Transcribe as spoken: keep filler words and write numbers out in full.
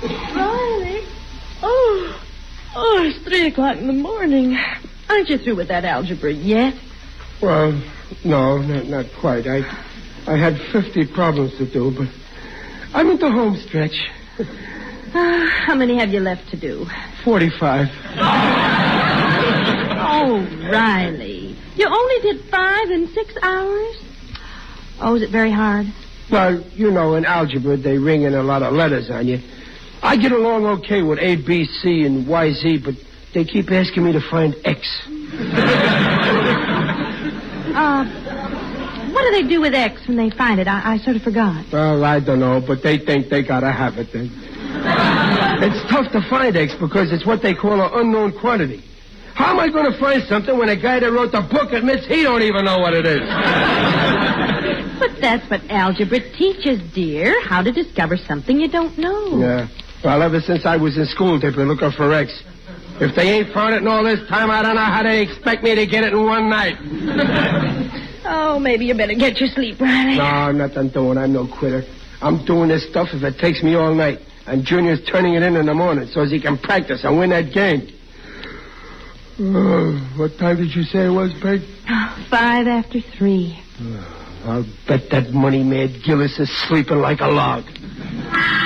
Riley? Oh, oh, it's three o'clock in the morning. Aren't you through with that algebra yet? Well, no, not, not quite. I I had fifty problems to do, but I'm at the home stretch. Uh, how many have you left to do? Forty-five. Oh, Riley. You only did five in six hours? Oh, is it very hard? Well, you know, in algebra, they ring in a lot of letters on you. I get along okay with A, B, C, and Y, Z, but they keep asking me to find X. Uh, what do they do with X when they find it? I, I sort of forgot. Well, I don't know, but they think they gotta have it then. It's tough to find X because it's what they call an unknown quantity. How am I going to find something when a guy that wrote the book admits he don't even know what it is? But that's what algebra teaches, dear. How to discover something you don't know. Yeah. Well, ever since I was in school, they've been looking for X. If they ain't found it in all this time, I don't know how they expect me to get it in one night. Oh, maybe you better get your sleep, Riley. No, I'm not done doing. I'm no quitter. I'm doing this stuff if it takes me all night. And Junior's turning it in in the morning so as he can practice and win that game. Uh, what time did you say it was, Peg? Oh, five after three. Uh, I'll bet that money-mad Gillis is sleeping like a log.